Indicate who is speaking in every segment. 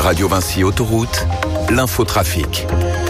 Speaker 1: Radio Vinci Autoroute, l'infotrafic.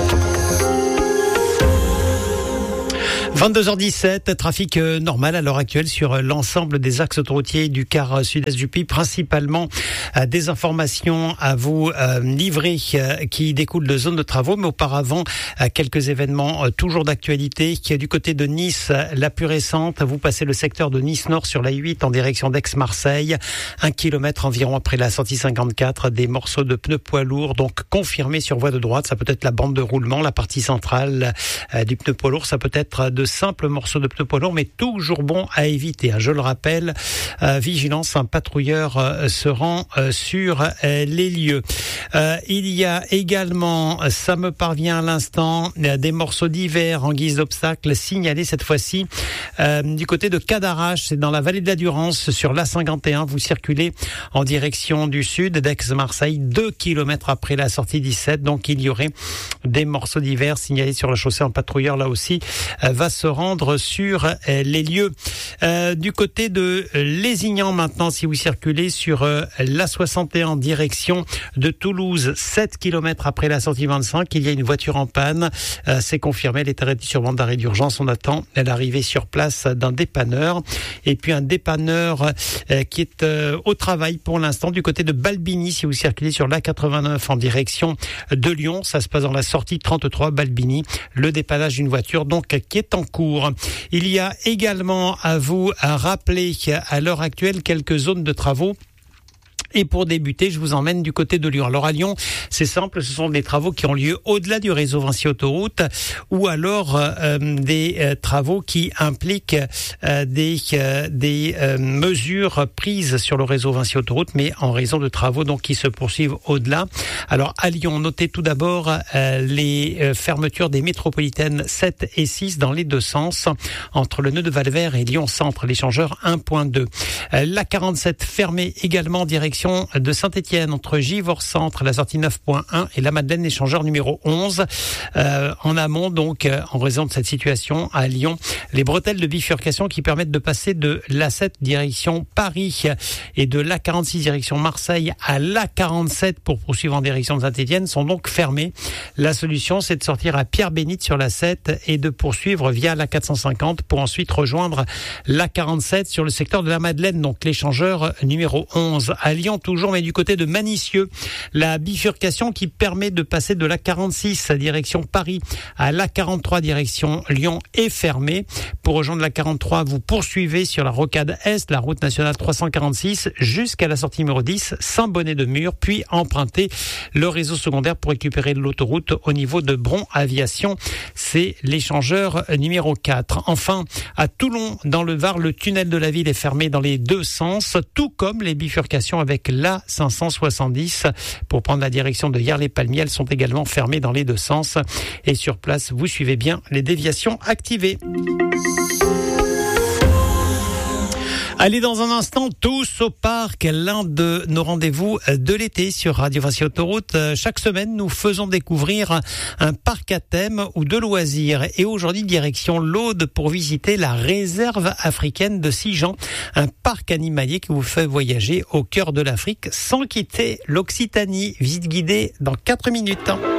Speaker 2: 22h17, trafic normal à l'heure actuelle sur l'ensemble des axes autoroutiers du quart sud-est du pays, principalement des informations à vous livrer qui découlent de zones de travaux, mais auparavant quelques événements toujours d'actualité. Du côté de Nice, la plus récente, vous passez le secteur de Nice-Nord sur la 8 en direction d'Aix-Marseille, 1 kilomètre environ après la sortie 54, des morceaux de pneus poids lourds, donc confirmés sur voie de droite. Ça peut être la bande de roulement, la partie centrale du pneu poids lourd, ça peut être de simples morceaux de pneus poids lourds, mais toujours bon à éviter. Je le rappelle, vigilance, un patrouilleur se rend sur les lieux. Il y a également, ça me parvient à l'instant, des morceaux d'hiver en guise d'obstacle signalés cette fois-ci du côté de Cadarache, c'est dans la vallée de la Durance, sur l'A51. Vous circulez en direction du sud d'Aix-Marseille, 2 kilomètres après la sortie 17. Donc il y aurait des morceaux d'hiver signalés sur la chaussée. Un patrouilleur là aussi va se rendre sur les lieux. Du côté de Lézignan maintenant, si vous circulez sur l'A61 en direction de Toulouse, 7 km après la sortie 25, il y a une voiture en panne. C'est confirmé, elle est arrêtée sur bande d'arrêt d'urgence. On attend l'arrivée sur place d'un dépanneur. Et puis un dépanneur qui est au travail pour l'instant du côté de Balbini, si vous circulez sur l'A89 en direction de Lyon. Ça se passe dans la sortie 33 Balbini. Le dépannage d'une voiture donc qui est en cours. Il y a également à vous rappeler à l'heure actuelle quelques zones de travaux. Et pour débuter, je vous emmène du côté de Lyon. Alors à Lyon, c'est simple, ce sont des travaux qui ont lieu au-delà du réseau Vinci Autoroute ou alors des travaux qui impliquent des mesures prises sur le réseau Vinci Autoroute, mais en raison de travaux donc qui se poursuivent au-delà. Alors à Lyon, notez tout d'abord les fermetures des métropolitaines 7 et 6 dans les deux sens, entre le nœud de Valvert et Lyon-Centre, l'échangeur 1.2. La 47 fermée également en direction de Saint-Étienne entre Givors-Centre, la sortie 9.1 et la Madeleine, échangeur numéro 11. En amont, donc, en raison de cette situation à Lyon, les bretelles de bifurcation qui permettent de passer de l'A7 direction Paris et de l'A46 direction Marseille à l'A47 pour poursuivre en direction de Saint-Étienne sont donc fermées. La solution, c'est de sortir à Pierre-Bénite sur l'A7 et de poursuivre via l'A450 pour ensuite rejoindre l'A47 sur le secteur de la Madeleine, donc l'échangeur numéro 11. À Lyon toujours, mais du côté de Manicieux, la bifurcation qui permet de passer de l'A46 direction Paris à l'A43 direction Lyon est fermée. Pour rejoindre l'A43, vous poursuivez sur la rocade Est, la route nationale 346, jusqu'à la sortie numéro 10, Saint-Bonnet-de-Mur, puis emprunter le réseau secondaire pour récupérer l'autoroute au niveau de Bron-Aviation. C'est l'échangeur numéro 4. Enfin, à Toulon, dans le Var, le tunnel de la ville est fermé dans les deux sens, tout comme les bifurcations avec la 570 pour prendre la direction de Hyères-les-Palmiers. Elles sont également fermées dans les deux sens. Et sur place, vous suivez bien les déviations activées. Allez, dans un instant, tous au parc, l'un de nos rendez-vous de l'été sur Radio Vinci Autoroute. Chaque semaine, nous faisons découvrir un parc à thème ou de loisirs. Et aujourd'hui, direction l'Aude pour visiter la réserve africaine de Sijan, un parc animalier qui vous fait voyager au cœur de l'Afrique sans quitter l'Occitanie. Visite guidée dans 4 minutes.